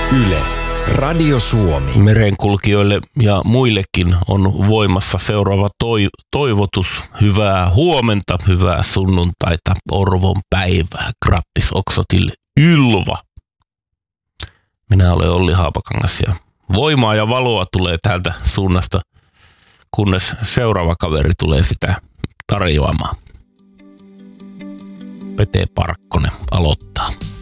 Yle, Radio Suomi. Merenkulkijoille ja muillekin on voimassa seuraava toivotus. Hyvää huomenta, hyvää sunnuntaita, Orvon päivää, grattis Oksotil Ylva. Minä olen Olli Haapakangas ja voimaa ja valoa tulee täältä suunnasta, kunnes seuraava kaveri tulee sitä tarjoamaan. Pete Parkkonen aloittaa.